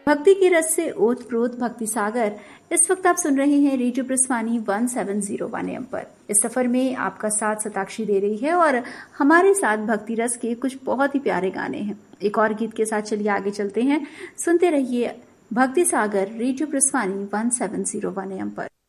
भक्ति के रस से ओत प्रोत भक्ति सागर। इस वक्त आप सुन रहे हैं रेडियो प्रस्वानी 1701 AM पर। इस सफर में आपका साथ सताक्षी दे रही है और हमारे साथ भक्ति रस के कुछ बहुत ही प्यारे गाने हैं। एक और गीत के साथ चलिए आगे चलते हैं। सुनते रहिए भक्ति सागर रेडियो प्रस्वानी 1701 AM पर।